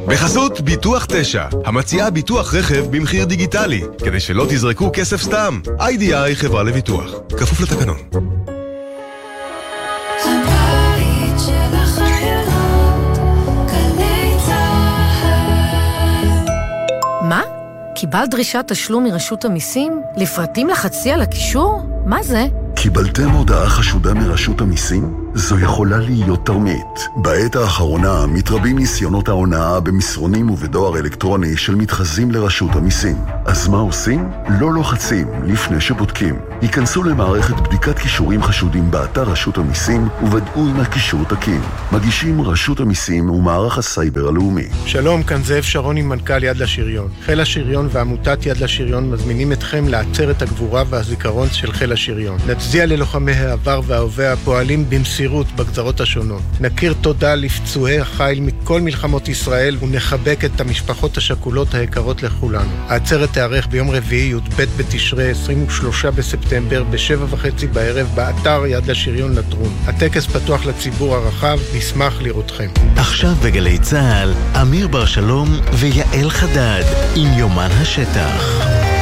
בחסות ביטוח 9, המציעה ביטוח רכב במחיר דיגיטלי, כדי שלא תזרקו כסף סתם. IDI חברה לביטוח, כפוף לתקנון. הבית של החיילות, גלי צהל. מה? קיבלת דרישת תשלום מרשות המיסים? לפרטים לחצי על הקישור? מה זה? קיבלתם הודעה חשודה מרשות המיסים? זו יכולה להיות תרמית. בעת האחרונה מתרבים ניסיונות ההונאה במסרונים ובדואר אלקטרוני של מתחזים לרשות המיסים. אז מה עושים? לא לוחצים לפני שבודקים. היכנסו למערכת בדיקת קישורים חשודים באתר רשות המיסים וודאו אם הקישור תקין. מגישים רשות המיסים ומערך הסייבר הלאומי. שלום, כאן זאב שרוני, מנכ"ל יד לשריון. חיל השריון ועמותת יד לשריון מזמינים אתכם לעצרת הגבורה והזיכרון של חיל השריון. נצדיע ללוחמי העבר וההווה הפועלים במסירות בגזרות השונות. נכיר תודה לפצועי החיל מכל מלחמות ישראל ונחבק את המשפחות השכולות היקרות לכולנו. העצרת תארך ביום רביעי י"ב בתשרי 23 בספטמבר ב-7:30 בערב באתר יד לשריון לטרון. הטקס פתוח לציבור הרחב, נשמח לראותכם. עכשיו בגלי צהל, אמיר בר שלום ויעל חדד עם יומן השטח.